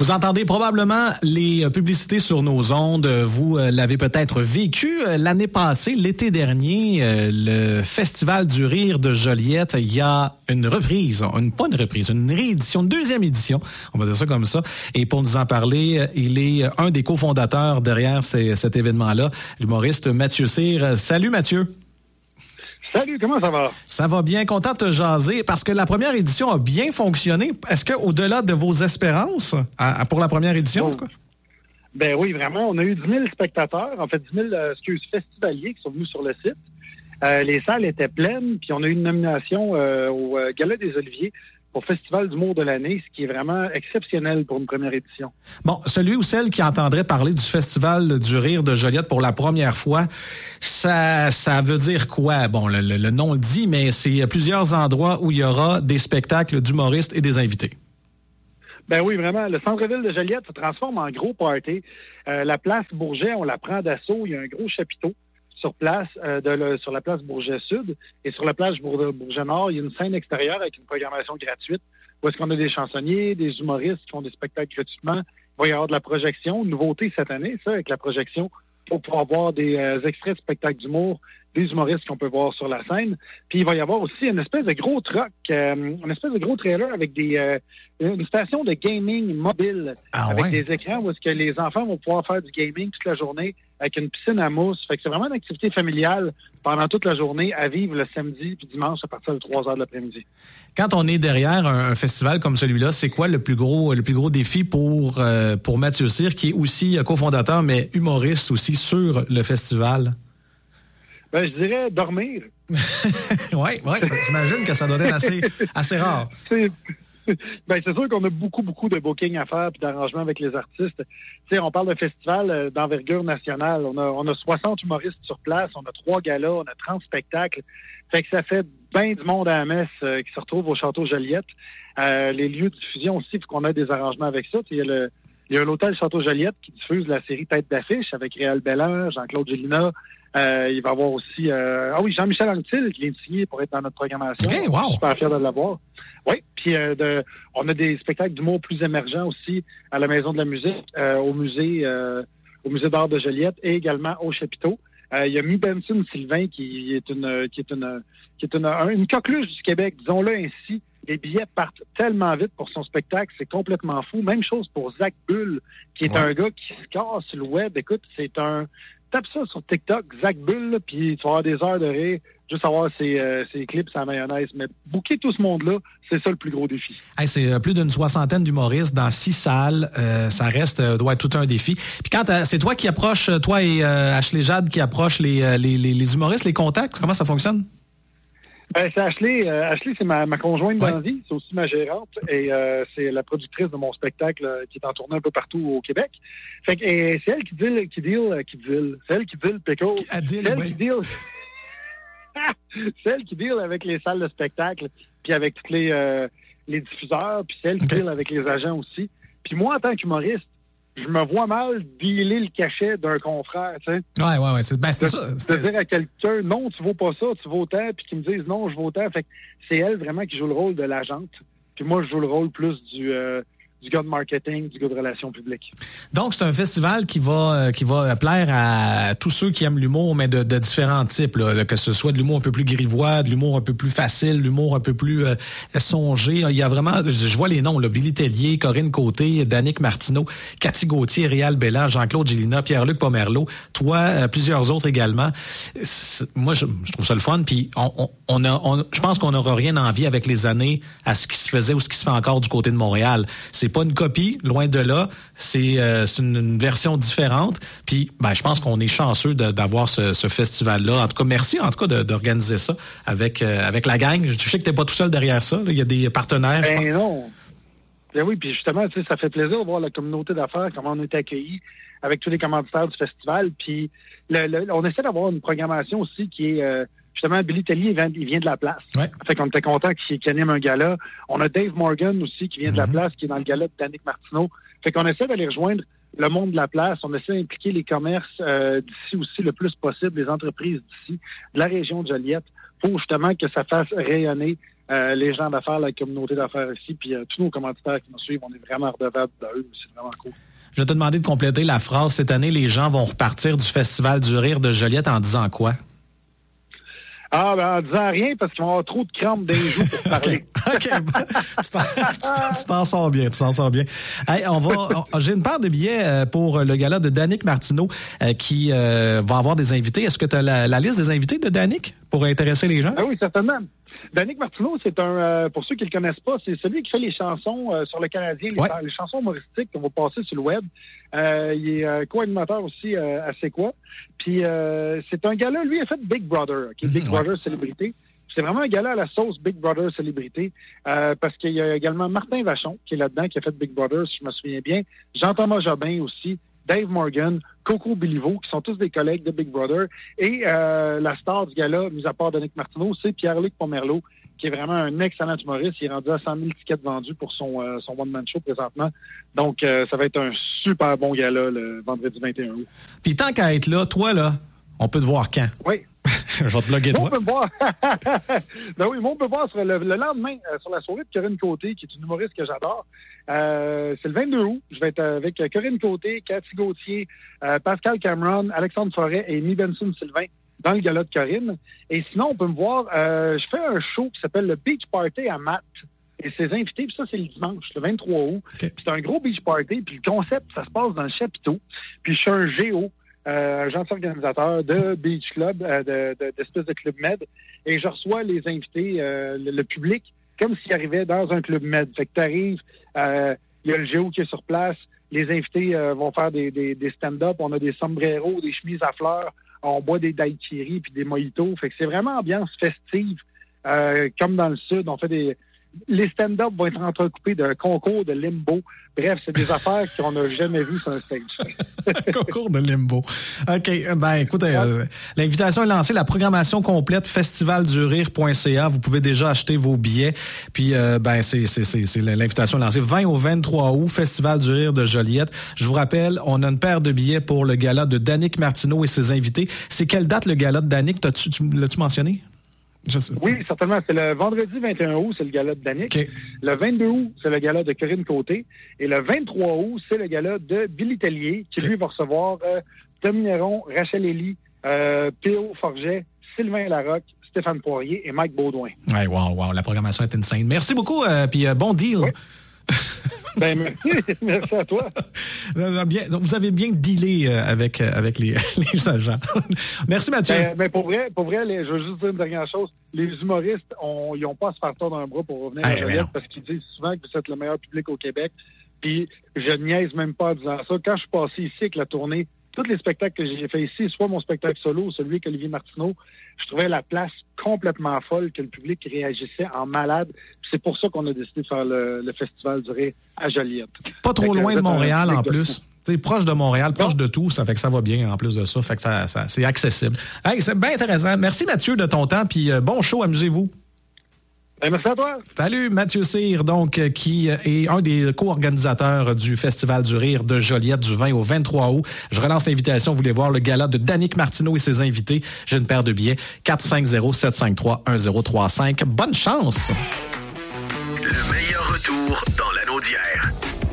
Vous entendez probablement les publicités sur nos ondes. Vous l'avez peut-être vécu l'année passée, l'été dernier, le Festival du rire de Joliette. Il y a une reprise, une réédition, une deuxième édition, on va dire ça comme ça. Et pour nous en parler, il est un des cofondateurs derrière cet événement-là, l'humoriste Mathieu Cyr. Salut Mathieu. Salut, comment ça va? Ça va bien, content de te jaser, parce que la première édition a bien fonctionné. Est-ce qu'au-delà de vos espérances, pour la première édition, en tout cas? Ben oui, vraiment. On a eu 10 000 spectateurs, en fait 10 000 festivaliers qui sont venus sur le site. Les salles étaient pleines, puis on a eu une nomination au Gala des Oliviers pour Festival d'humour de l'année, ce qui est vraiment exceptionnel pour une première édition. Bon, celui ou celle qui entendrait parler du Festival du rire de Joliette pour la première fois, ça veut dire quoi? Bon, le nom le dit, mais c'est plusieurs endroits où il y aura des spectacles d'humoristes et des invités. Ben oui, vraiment. Le centre-ville de Joliette se transforme en gros party. La place Bourget, on la prend d'assaut. Il y a un gros chapiteau sur place, sur la place Bourget-Sud. Et sur la place Bourget-Nord, il y a une scène extérieure avec une programmation gratuite où est-ce qu'on a des chansonniers, des humoristes qui font des spectacles gratuitement. Il va y avoir de la projection. Une nouveauté cette année, ça, avec la projection, pour pouvoir voir des extraits de spectacles d'humour, des humoristes qu'on peut voir sur la scène. Puis il va y avoir aussi une espèce de gros truck, une espèce de gros trailer avec une station de gaming mobile avec des écrans où est-ce que les enfants vont pouvoir faire du gaming toute la journée avec une piscine à mousse. Fait que c'est vraiment une activité familiale pendant toute la journée à vivre le samedi puis dimanche à partir de 3 heures de l'après-midi. Quand on est derrière un festival comme celui-là, c'est quoi le plus gros défi pour Mathieu Cyr, qui est aussi cofondateur mais humoriste aussi sur le festival? Ben, je dirais dormir. Oui, j'imagine que ça doit être assez rare. C'est sûr qu'on a beaucoup de booking à faire puis d'arrangements avec les artistes. Tu sais, on parle de festival d'envergure nationale. On a 60 humoristes sur place, on a 3 galas, on a 30 spectacles. Fait que ça fait bien du monde à la messe qui se retrouve au Château Joliette. Les lieux de diffusion aussi, faut qu'on ait des arrangements avec ça. Il y a l'hôtel Château Joliette qui diffuse la série Tête d'affiche avec Réal Bellan, Jean-Claude Gélina. Il va y avoir aussi Jean-Michel Anctil qui vient de signer pour être dans notre programmation. Okay, wow. Je suis super fier de l'avoir. Oui, puis on a des spectacles d'humour plus émergents aussi à la Maison de la musique, au musée d'art de Joliette et également au chapiteau. Il y a Mi Benson Sylvain qui est une coqueluche du Québec, disons-le ainsi. Les billets partent tellement vite pour son spectacle, c'est complètement fou. Même chose pour Zach Bull, qui est un gars qui se casse sur le web. Écoute, tape ça sur TikTok, Zach Bull, puis tu vas avoir des heures de rire, juste avoir ses clips sans mayonnaise. Mais booker tout ce monde-là, c'est ça le plus gros défi. Hey, c'est plus d'une 60aine d'humoristes dans 6 salles. Ça doit être tout un défi. Puis quand c'est toi qui approches, toi et Ashley Jade qui approchent les humoristes, les contacts, comment ça fonctionne? C'est Ashley. Ashley, c'est ma conjointe dans la vie. C'est aussi ma gérante. Et c'est la productrice de mon spectacle qui est en tournée un peu partout au Québec. Fait que c'est elle qui deal. C'est elle qui deal Pickle. C'est elle qui deal avec les salles de spectacle, puis avec tous les diffuseurs, puis c'est elle qui deal avec les agents aussi. Puis moi, en tant qu'humoriste, je me vois mal dealer le cachet d'un confrère, tu sais. Ouais. C'est ça. C'est-à-dire à quelqu'un, non, tu vaux pas ça, tu vaux tant, puis qu'ils me disent non, je vaux tant. Fait que c'est elle vraiment qui joue le rôle de l'agente. Puis moi, je joue le rôle plus du gars de marketing, du gars de relations publiques. Donc, c'est un festival qui va plaire à tous ceux qui aiment l'humour, mais de différents types, là, que ce soit de l'humour un peu plus grivois, de l'humour un peu plus facile, de l'humour un peu plus songé. Il y a vraiment, je vois les noms, là, Billy Tellier, Corinne Côté, Danick Martineau, Cathy Gauthier, Réal Bellan, Jean-Claude Gélina, Pierre-Luc Pomerleau, toi, plusieurs autres également. Moi, je trouve ça le fun, puis je pense qu'on n'aura rien envie avec les années à ce qui se faisait ou ce qui se fait encore du côté de Montréal. C'est pas une copie, loin de là. C'est une version différente. Puis, je pense qu'on est chanceux d'avoir ce festival-là. En tout cas, merci d'organiser ça avec la gang. Je sais que t'es pas tout seul derrière ça. Là. Il y a des partenaires. Non. Ben oui, puis justement, tu sais, ça fait plaisir de voir la communauté d'affaires, comment on est accueillis avec tous les commanditaires du festival. Puis, on essaie d'avoir une programmation aussi qui est... justement, Billy Tellier, il vient de la place. Ouais. Fait qu'on était content qu'il anime un gala. On a Dave Morgan aussi qui vient de la place, qui est dans le gala de Danick Martineau. Fait qu'on essaie d'aller rejoindre le monde de la place. On essaie d'impliquer les commerces d'ici aussi le plus possible, les entreprises d'ici, de la région de Joliette, pour justement que ça fasse rayonner les gens d'affaires, la communauté d'affaires ici, puis tous nos commanditaires qui nous suivent, on est vraiment redevables d'eux. C'est vraiment cool. Je vais te demander de compléter la phrase. Cette année, les gens vont repartir du Festival du Rire de Joliette en disant quoi? En disant rien, parce qu'ils vont avoir trop de crampes dans les joues pour parler. OK. Tu t'en sors bien, Hey, j'ai une paire de billets pour le gala de Danick Martineau qui va avoir des invités. Est-ce que tu as la liste des invités de Danick pour intéresser les gens? Ah oui, certainement. Danick Martineau, c'est pour ceux qui le connaissent pas, c'est celui qui fait les chansons sur le Canadien, les chansons humoristiques qu'on va passer sur le web. Il est co-animateur aussi à C'est quoi. Puis c'est un gars-là, lui, il a fait Big Brother, Big Brother Célébrité. C'est vraiment un gars-là à la sauce Big Brother Célébrité, parce qu'il y a également Martin Vachon qui est là-dedans, qui a fait Big Brother, si je me souviens bien. Jean-Thomas Jobin aussi. Dave Morgan, Coco Béliveau, qui sont tous des collègues de Big Brother. Et la star du gala, mis à part Danick Martineau, c'est Pierre-Luc Pomerleau, qui est vraiment un excellent humoriste. Il est rendu à 100 000 tickets vendus pour son one-man show présentement. Donc, ça va être un super bon gala le vendredi 21 août. Puis tant qu'à être là, toi, là, on peut te voir quand? Oui. Je vais te bloguer toi. On peut me voir. Ben oui, on peut me voir sur le lendemain, sur la soirée de Corinne Côté, qui est une humoriste que j'adore. C'est le 22 août. Je vais être avec Corinne Côté, Cathy Gauthier, Pascal Cameron, Alexandre Forêt et Amy Benson-Sylvain dans le gala de Corinne. Et sinon, on peut me voir, je fais un show qui s'appelle le Beach Party à Matt. Et ses invités, puis ça, c'est le dimanche, le 23 août. Okay. Puis c'est un gros beach party, puis le concept, ça se passe dans le chapiteau. Puis je suis un géo. Un gentil organisateur de Beach Club, d'espèce de Club Med, et je reçois les invités, le public, comme s'ils arrivaient dans un Club Med. Fait que t'arrives, il y a le géo qui est sur place, les invités vont faire des stand-up, on a des sombreros, des chemises à fleurs, on boit des daiquiris puis des mojitos. Fait que c'est vraiment ambiance festive, comme dans le Sud. On fait les stand-up vont être entrecoupés d'un concours de limbo. Bref, c'est des affaires qu'on n'a jamais vues sur un stage. Concours de limbo. OK. Ben, écoute, l'invitation est lancée. La programmation complète, festivaldurire.ca. Vous pouvez déjà acheter vos billets. Puis, c'est l'invitation lancée. 20 au 23 août, Festival du Rire de Joliette. Je vous rappelle, on a une paire de billets pour le gala de Danick Martineau et ses invités. C'est quelle date le gala de Danick? L'as-tu mentionné? Oui, certainement. C'est le vendredi 21 août, c'est le gala de Danick. Okay. Le 22 août, c'est le gala de Corinne Côté. Et le 23 août, c'est le gala de Billy Tellier, qui lui va recevoir Tom Néron, Rachel Elie, P.O. Forget, Sylvain Larocque, Stéphane Poirier et Mike Baudouin. Ouais, wow, la programmation est insane. Merci beaucoup, puis bon deal. Oui. Ben, merci à toi. Vous avez bien dealé avec les agents. Merci, Mathieu. Mais pour vrai, je veux juste dire une dernière chose. Les humoristes, ils n'ont pas à se faire tordre un bras pour revenir à Joliette parce qu'ils disent souvent que vous êtes le meilleur public au Québec. Puis, je niaise même pas en disant ça. Quand je suis passé ici avec la tournée, tous les spectacles que j'ai fait ici, soit mon spectacle solo, celui avec Olivier Martineau, je trouvais la place complètement folle, que le public réagissait en malade. Puis c'est pour ça qu'on a décidé de faire le Festival du Rire à Joliette. Pas trop loin de Montréal en plus. T'sais, proche de Montréal, proche de tout, ça fait que ça va bien en plus de ça. Fait que ça c'est accessible. Hey, c'est bien intéressant. Merci Mathieu de ton temps, puis bon show, amusez-vous. Merci à toi. Salut, Mathieu Cyr, donc, qui est un des co-organisateurs du Festival du Rire de Joliette du 20 au 23 août. Je relance l'invitation. Vous voulez voir le gala de Danick Martineau et ses invités. J'ai une paire de billets. 450-753-1035. Bonne chance! Le meilleur retour dans l'anneau d'hier.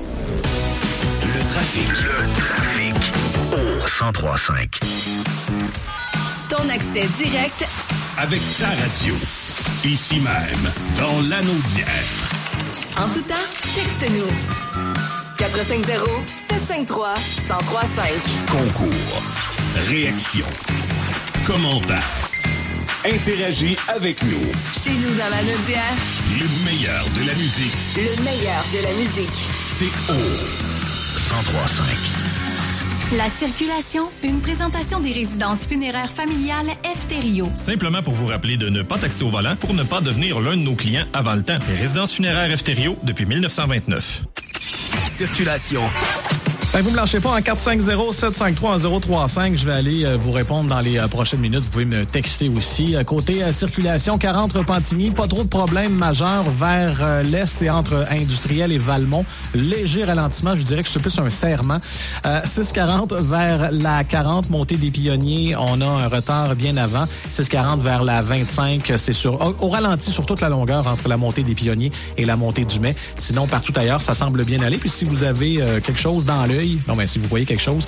Le trafic. Au 103.5. Ton accès direct avec ta radio. Ici même, dans l'anneau d'hier. En tout temps, texte-nous. 450-753-1035. Concours, réaction, commentaire. Interagis avec nous. Chez nous, dans l'anneau d'hier. Le meilleur de la musique. Le meilleur de la musique. C'est au 103.5. La circulation, une présentation des résidences funéraires familiales Efterio. Simplement pour vous rappeler de ne pas taxer au volant pour ne pas devenir l'un de nos clients avant le temps. Les résidences funéraires Efterio depuis 1929. Circulation. Ben, vous me lâchez pas en 450-753-1035. Je vais aller vous répondre dans les prochaines minutes. Vous pouvez me texter aussi. Côté circulation, 40 Repentigny, pas trop de problèmes majeurs vers l'est et entre Industriel et Valmont. Léger ralentissement, je dirais que c'est plus un serrement. 640 vers la 40, montée des Pionniers, on a un retard bien avant. 640 vers la 25, c'est au ralenti sur toute la longueur entre la montée des Pionniers et la montée du Mai. Sinon, partout ailleurs, ça semble bien aller. Puis si vous avez quelque chose dans l'œil, si vous voyez quelque chose,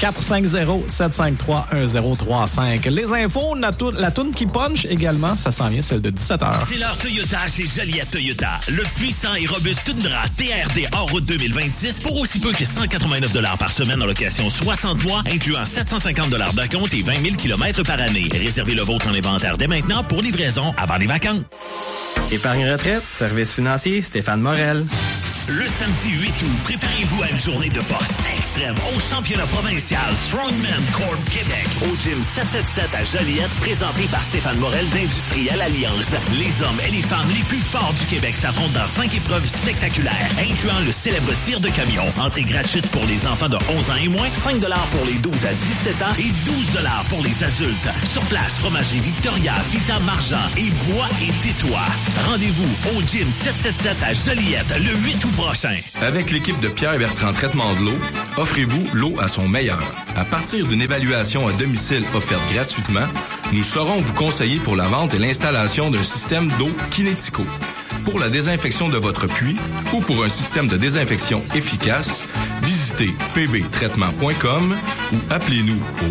450-753-1035. Les infos, la toune qui punch également, ça s'en vient, celle de 17h. C'est l'heure Toyota chez Joliette Toyota. Le puissant et robuste Tundra TRD en route 2026 pour aussi peu que 189 $ par semaine en location 60 mois, incluant 750 $ d'acompte et 20 000 km par année. Réservez le vôtre en inventaire dès maintenant pour livraison avant les vacances. Épargne retraite, service financier, Stéphane Morel. Le samedi 8 août, préparez-vous à une journée de force extrême au championnat provincial Strongman Corp Québec au gym 777 à Joliette, présenté par Stéphane Morel d'Industriel Alliance. Les hommes et les femmes les plus forts du Québec s'affrontent dans 5 épreuves spectaculaires, incluant le célèbre tir de camion. Entrée gratuite pour les enfants de 11 ans et moins, 5 $ pour les 12 à 17 ans et 12 $ pour les adultes. Sur place, fromagerie Victoria, Vita Marchand et Bois et Tétois. Rendez-vous au gym 777 à Joliette le 8 août prochain. Avec l'équipe de Pierre-Bertrand Traitement de l'eau, offrez-vous l'eau à son meilleur. À partir d'une évaluation à domicile offerte gratuitement, nous saurons vous conseiller pour la vente et l'installation d'un système d'eau Kinético. Pour la désinfection de votre puits ou pour un système de désinfection efficace, visitez pbtraitement.com ou appelez-nous au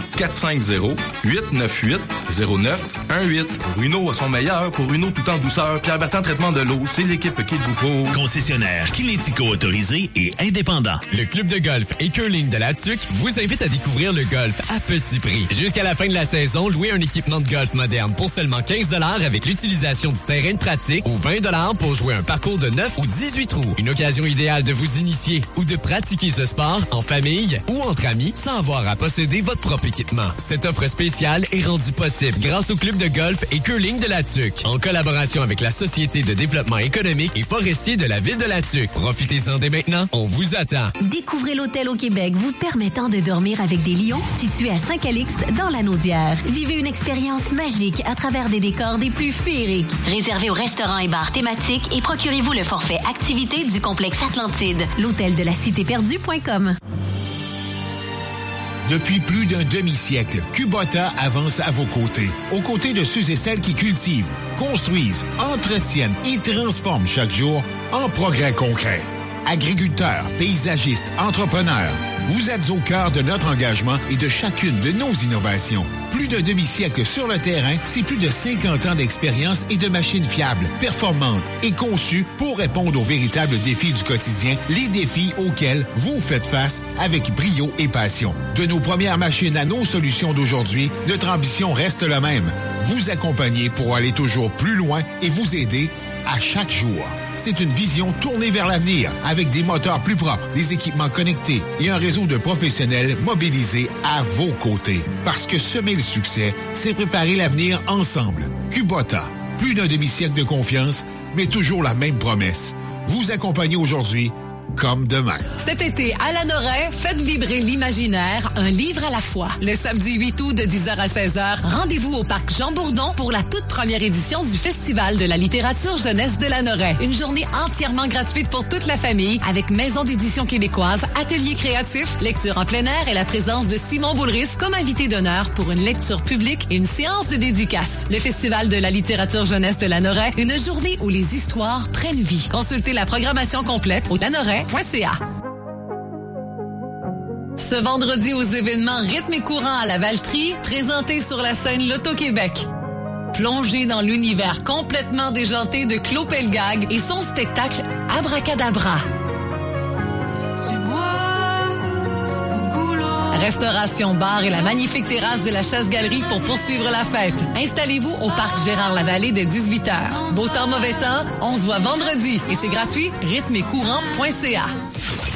450-898-0918. Pour une eau à son meilleur, pour une eau tout en douceur, Pierre-Bertrand Traitement de l'eau, c'est l'équipe qu'il vous faut. Concessionnaire Kinético autorisé et indépendant. Le club de golf et curling de la TUC vous invite à découvrir le golf à petit prix. Jusqu'à la fin de la saison, louez un équipement de golf moderne pour seulement 15 $ avec l'utilisation du terrain de pratique ou 20 $ pour jouer un parcours de 9 ou 18 trous. Une occasion idéale de vous initier ou de pratiquer ce sport en famille ou entre amis sans avoir à posséder votre propre équipement. Cette offre spéciale est rendue possible grâce au club de golf et curling de la TUC, en collaboration avec la Société de développement économique et forestier de la ville de la TUC. Profitez-en dès maintenant, on vous attend. Découvrez l'hôtel au Québec vous permettant de dormir avec des lions situé à Saint-Calixte dans l'Anaudière. Vivez une expérience magique à travers des décors des plus féeriques. Réservez au restaurant et bar thématique et procurez-vous le forfait activité du complexe Atlantide. L'hôtel de la Cité-Perdue.com. Depuis plus d'un demi-siècle, Kubota avance à vos côtés, aux côtés de ceux et celles qui cultivent, construisent, entretiennent et transforment chaque jour en progrès concret. Agriculteurs, paysagistes, entrepreneurs, vous êtes au cœur de notre engagement et de chacune de nos innovations. Plus d'un demi-siècle sur le terrain, c'est plus de 50 ans d'expérience et de machines fiables, performantes et conçues pour répondre aux véritables défis du quotidien, les défis auxquels vous faites face avec brio et passion. De nos premières machines à nos solutions d'aujourd'hui, notre ambition reste la même. Vous accompagner pour aller toujours plus loin et vous aider à chaque jour. C'est une vision tournée vers l'avenir, avec des moteurs plus propres, des équipements connectés et un réseau de professionnels mobilisés à vos côtés. Parce que semer le succès, c'est préparer l'avenir ensemble. Kubota, plus d'un demi-siècle de confiance, mais toujours la même promesse. Vous accompagner aujourd'hui comme demain. Cet été, à Lanoraie, faites vibrer l'imaginaire, un livre à la fois. Le samedi 8 août de 10h à 16h, rendez-vous au parc Jean-Bourdon pour la toute première édition du Festival de la littérature jeunesse de Lanoraie. Une journée entièrement gratuite pour toute la famille, avec maison d'édition québécoise, ateliers créatifs, lecture en plein air et la présence de Simon Boulris comme invité d'honneur pour une lecture publique et une séance de dédicace. Le Festival de la littérature jeunesse de Lanoraie, une journée où les histoires prennent vie. Consultez la programmation complète au lanoraie.ca. Ce vendredi aux événements Rythme et Courant à la Valtrie, présenté sur la scène Loto-Québec. Plongez dans l'univers complètement déjanté de Claude Pelgag et son spectacle Abracadabra. Restauration, bar et la magnifique terrasse de la Chasse-Galerie pour poursuivre la fête. Installez-vous au parc Gérard-Lavallée dès 18h. Beau temps, mauvais temps, on se voit vendredi et c'est gratuit, rythmeetcourant.ca.